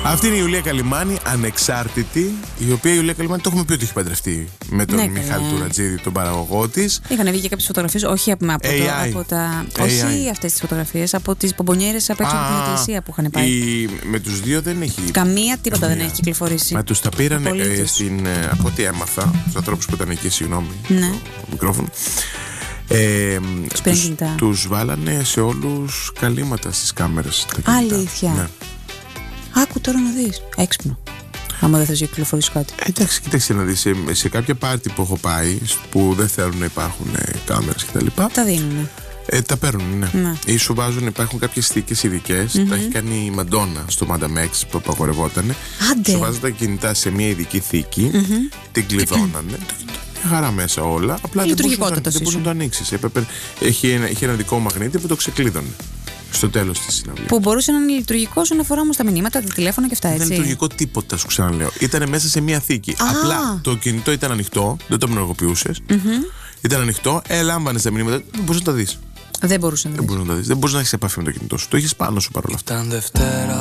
Αυτή είναι η Ιουλία Καλυμάνη, ανεξάρτητη. Η οποία η Ιουλία Καλυμάνη το έχουμε πει ότι έχει παντρευτεί με τον Μιχάλη Τουρατζίδη, τον παραγωγό της. Είχαν βγει και κάποιες φωτογραφίες, όχι από όχι αυτές τις φωτογραφίες, από τις πομπονιέρες απ' έξω από την εκκλησία που είχαν πάει. Με τους δύο δεν έχει. Καμία τίποτα δεν έχει κυκλοφορήσει. Μα τους τα πήραν από ό,τι έμαθα, τους ανθρώπους που ήταν εκεί, συγγνώμη, το μικρόφωνο. Τους βάλανε σε όλους καλύματα στις κάμερες. Αλήθεια. Ναι. Άκου τώρα να δεις. Έξυπνο. Άμα δεν θες να κυκλοφορήσεις κάτι. Εντάξει, κοίταξε να δεις. Σε κάποια πάρτι που έχω πάει, που δεν θέλουν να υπάρχουν κάμερες κτλ. Τα δίνουνε. Τα παίρνουν, ναι. Ή σου βάζουν, υπάρχουν κάποιες θήκες ειδικές. Τα έχει κάνει η Μαντόνα στο Madame X που απαγορευότανε. Σου βάζουν τα κινητά σε μια ειδική θήκη, την κλειδώνανε. Χαρά μέσα όλα. Απλά δεν μπορούσε να το ανοίξει. Έχει ένα δικό μαγνήτη που το ξεκλείδωνε στο τέλος της συναυλίας. Που μπορούσε να είναι λειτουργικό όσον αφορά όμως τα μηνύματα, τα τηλέφωνα και αυτά, έτσι. Δεν είναι λειτουργικό τίποτα, σου ξαναλέω. Ήταν μέσα σε μια θήκη. Απλά το κινητό ήταν ανοιχτό, δεν το ενεργοποιούσες. Ήταν ανοιχτό, έλαμβανες τα μηνύματα, δεν μπορούσες να τα δεις. Δεν μπορούσες να τα δεις. Δεν μπορούσες να έχεις επαφή με το κινητό σου. Το έχεις πάνω σου παρόλα αυτά.